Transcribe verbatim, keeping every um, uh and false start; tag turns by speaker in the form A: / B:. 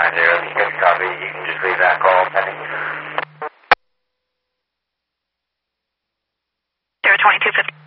A: nine zero. If you get a copy, you can just leave that call pending.
B: zero twenty-two fifty.